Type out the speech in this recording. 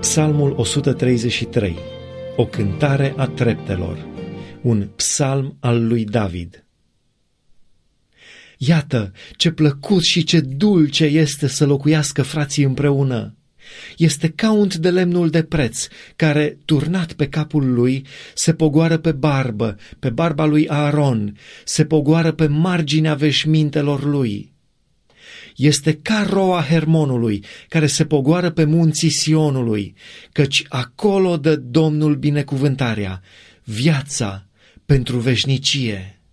Psalmul 133, o cântare a treptelor, un psalm al lui David. Iată ce plăcut și ce dulce este să locuiască frații împreună! Este ca unt de lemnul de preț, care, turnat pe capul lui, se pogoară pe barba lui Aaron, se pogoară pe marginea veșmintelor lui. Este ca roa Hermonului, care se pogoară pe munții Sionului, căci acolo dă Domnul binecuvântarea, viața pentru veșnicie.